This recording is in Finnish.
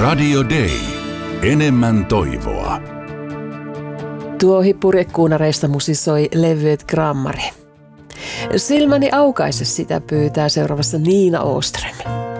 Radio Day. Enemmän toivoa. Tuohi purjekuunareista musisoi levyet grammari. Silmäni aukaise sitä pyytää seuraavassa Niina Åström.